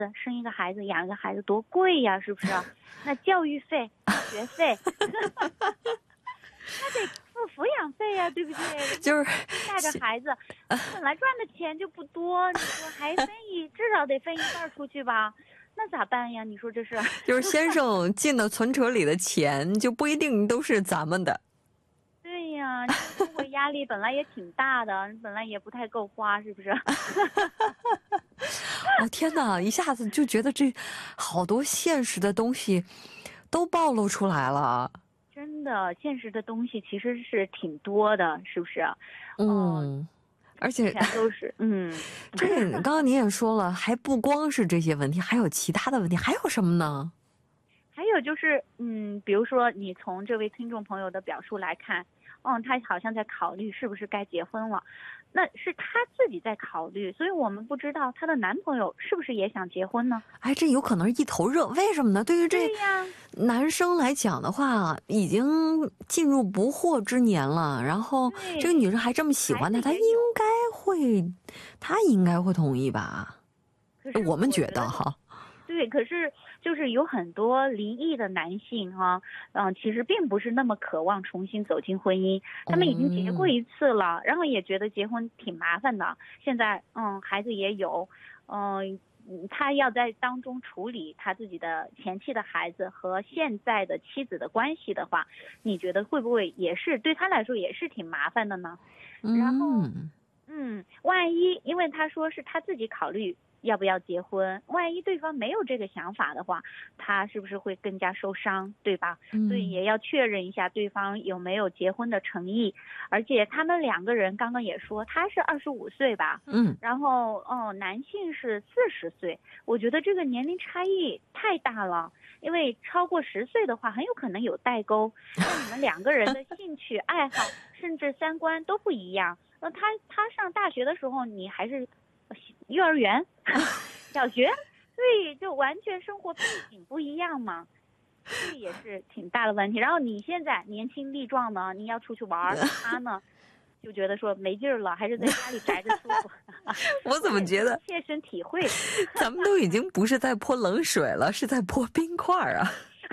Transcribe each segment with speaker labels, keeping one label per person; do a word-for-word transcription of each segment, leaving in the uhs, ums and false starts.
Speaker 1: 生一个孩子养一个孩子多贵呀，是不是？那教育费学费那得付抚养费呀，对不对？
Speaker 2: 就是
Speaker 1: 带着孩子本来赚的钱就不多，你说还分一至少得分一半出去吧，那咋办呀？你说这是
Speaker 2: 就是先生进的存折里的钱就不一定都是咱们的。
Speaker 1: 对呀，生活压力本来也挺大的，本来也不太够花，是不是？
Speaker 2: 哦天哪，一下子就觉得这好多现实的东西都暴露出来了。
Speaker 1: 真的，现实的东西其实是挺多的，是不是？
Speaker 2: 嗯，而且
Speaker 1: 全都是嗯。
Speaker 2: 这刚刚您也说了，还不光是这些问题，还有其他的问题，还有什么呢？
Speaker 1: 还有就是，嗯，比如说你从这位听众朋友的表述来看，嗯，他好像在考虑是不是该结婚了，那是他自己在考虑，所以我们不知道她的男朋友是不是也想结婚呢？
Speaker 2: 哎，这有可能是一头热，为什么呢？对于这男生来讲的话，已经进入不惑之年了，然后这个女生还这么喜欢他，他应该会，他应该会同意吧？我们觉得哈。
Speaker 1: 对，可是就是有很多离异的男性哈、啊，嗯，其实并不是那么渴望重新走进婚姻，他们已经结过一次了，嗯、然后也觉得结婚挺麻烦的，现在嗯孩子也有，嗯。他要在当中处理他自己的前妻的孩子和现在的妻子的关系的话，你觉得会不会也是对他来说也是挺麻烦的呢？然后，嗯，万一因为他说是他自己考虑要不要结婚，万一对方没有这个想法的话，他是不是会更加受伤，对吧？嗯、所以也要确认一下对方有没有结婚的诚意。而且他们两个人刚刚也说，他是二十五岁吧，嗯，然后哦，男性是四十岁，我觉得这个年龄差异太大了。因为超过十岁的话，很有可能有代沟，那你们两个人的兴趣爱好甚至三观都不一样。那他他上大学的时候，你还是幼儿园、小学，所以就完全生活背景不一样嘛，这也是挺大的问题。然后你现在年轻力壮呢，你要出去玩，他呢就觉得说没劲儿了，还是在家里宅着舒服。
Speaker 2: 我怎么觉得
Speaker 1: 切身体会，
Speaker 2: 咱们都已经不是在泼冷水了，是在泼冰块啊。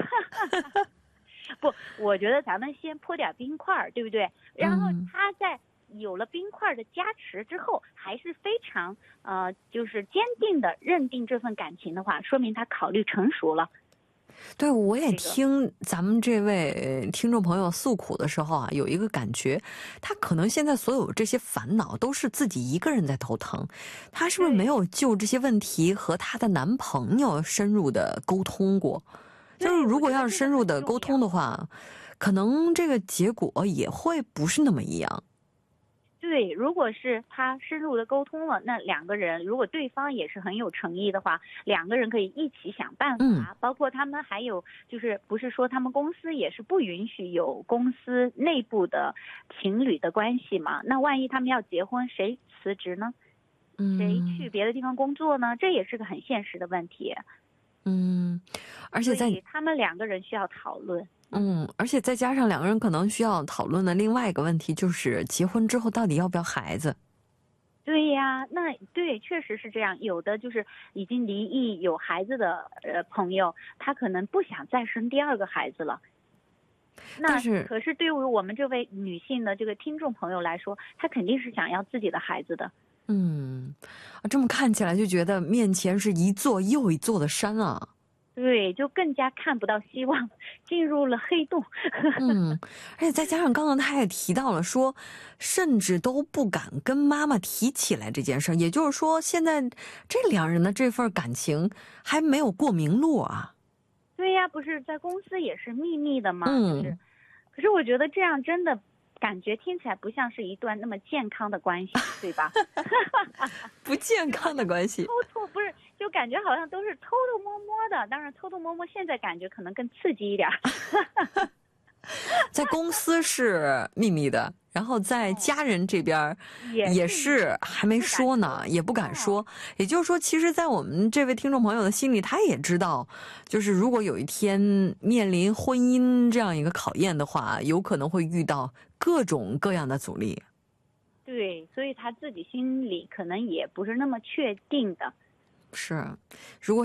Speaker 1: 不，我觉得咱们先泼点冰块，对不对？然后他在有了冰块的加持之后，还是非常呃，就是坚定的认定这份感情的话，说明他考虑成熟了。
Speaker 2: 对，我也听咱们这位听众朋友诉苦的时候啊，有一个感觉，他可能现在所有这些烦恼都是自己一个人在头疼，他是不是没有就这些问题和他的男朋友深入的沟通过？就是如果要是深入的沟通的话，可能这个结果也会不是那么一样。
Speaker 1: 对，如果是他深入的沟通了，那两个人如果对方也是很有诚意的话，两个人可以一起想办法。嗯、包括他们还有就是不是说他们公司也是不允许有公司内部的情侣的关系嘛？那万一他们要结婚，谁辞职呢？谁去别的地方工作呢？这也是个很现实的问题。
Speaker 2: 嗯，而且在
Speaker 1: 他们两个人需要讨论。
Speaker 2: 嗯，而且再加上两个人可能需要讨论的另外一个问题，就是结婚之后到底要不要孩子。
Speaker 1: 对呀，那对，确实是这样。有的就是已经离异有孩子的呃朋友，他可能不想再生第二个孩子了。那是可是对于我们这位女性的这个听众朋友来说，她肯定是想要自己的孩子的。
Speaker 2: 嗯，这么看起来就觉得面前是一座又一座的山啊。
Speaker 1: 对，就更加看不到希望，进入了黑洞。
Speaker 2: 嗯，而且再加上刚刚他也提到了说，甚至都不敢跟妈妈提起来这件事，也就是说，现在这两人的这份感情还没有过明路啊。
Speaker 1: 对呀，不是在公司也是秘密的吗？嗯，就是，可是我觉得这样真的感觉听起来不像是一段那么健康的关系，对吧？
Speaker 2: 不健康的关系，
Speaker 1: 偷偷不是。就感觉好像都是偷偷摸摸的，当然偷偷摸摸现在感觉可能更刺激一点。
Speaker 2: 在公司是秘密的，然后在家人这边也是还没说呢，也不敢说。也就是说，其实在我们这位听众朋友的心里，他也知道，就是如果有一天面临婚姻这样一个考验的话，有可能会遇到各种各样的阻力。
Speaker 1: 对，所以他自己心里可能也不是那么确定的。
Speaker 2: 是，如果